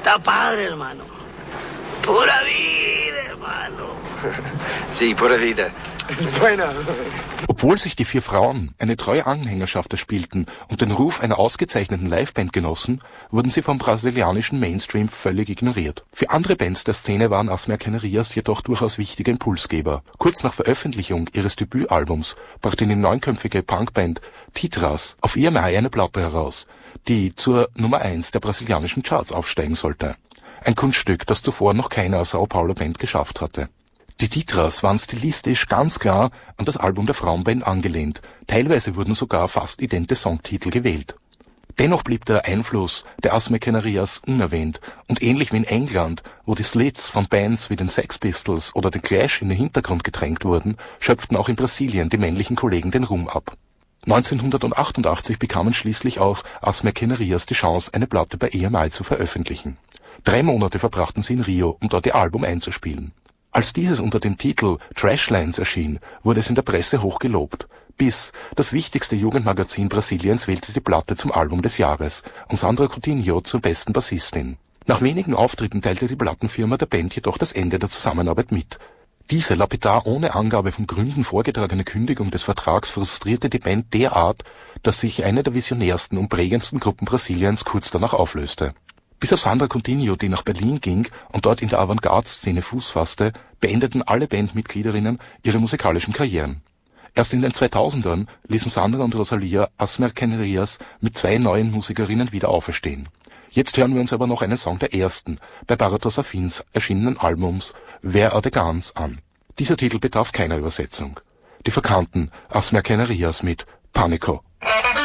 Está padre, hermano. Pura vida, hermano. Sí, pura vida. Bueno. Obwohl sich die 4 Frauen eine treue Anhängerschaft erspielten und den Ruf einer ausgezeichneten Liveband genossen, wurden sie vom brasilianischen Mainstream völlig ignoriert. Für andere Bands der Szene waren As Mercenarias jedoch durchaus wichtige Impulsgeber. Kurz nach Veröffentlichung ihres Debütalbums brachte die 9-köpfige Punkband Titras auf EMI eine Platte heraus, die zur Nummer 1 der brasilianischen Charts aufsteigen sollte. Ein Kunststück, das zuvor noch keine Sao Paulo Band geschafft hatte. Die Titras waren stilistisch ganz klar an das Album der Frauenband angelehnt, teilweise wurden sogar fast idente Songtitel gewählt. Dennoch blieb der Einfluss der As Mercenarias unerwähnt und ähnlich wie in England, wo die Slits von Bands wie den Sex Pistols oder The Clash in den Hintergrund gedrängt wurden, schöpften auch in Brasilien die männlichen Kollegen den Ruhm ab. 1988 bekamen schließlich auch As Mercenarias die Chance, eine Platte bei EMI zu veröffentlichen. 3 Monate verbrachten sie in Rio, um dort ihr Album einzuspielen. Als dieses unter dem Titel Trashlands erschien, wurde es in der Presse hoch gelobt. Bis das wichtigste Jugendmagazin Brasiliens wählte die Platte zum Album des Jahres und Sandra Coutinho zur besten Bassistin. Nach wenigen Auftritten teilte die Plattenfirma der Band jedoch das Ende der Zusammenarbeit mit. Diese lapidar ohne Angabe von Gründen vorgetragene Kündigung des Vertrags frustrierte die Band derart, dass sich eine der visionärsten und prägendsten Gruppen Brasiliens kurz danach auflöste. Bis auf Sandra Coutinho, die nach Berlin ging und dort in der Avantgarde-Szene Fuß fasste, beendeten alle Bandmitgliederinnen ihre musikalischen Karrieren. Erst in den 2000ern ließen Sandra und Rosalia As Mercenarias mit 2 neuen Musikerinnen wieder auferstehen. Jetzt hören wir uns aber noch einen Song der ersten, bei Baratos Afins erschienenen Albums Where Are the Guns an. Dieser Titel bedarf keiner Übersetzung. Die verkannten As Mercenarias mit Panico.